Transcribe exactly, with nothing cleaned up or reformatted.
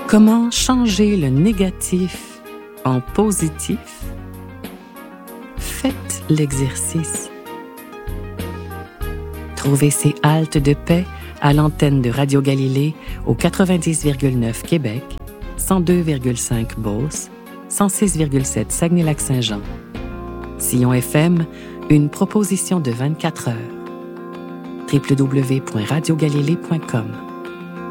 Comment changer le négatif en positif? Faites l'exercice. Trouvez ces haltes de paix à l'antenne de Radio Galilée au quatre-vingt-dix virgule neuf Québec, cent deux virgule cinq Beauce, cent six virgule sept Saguenay-Lac-Saint-Jean. Sillon F M, une proposition de vingt-quatre heures. w w w point radio galilée point com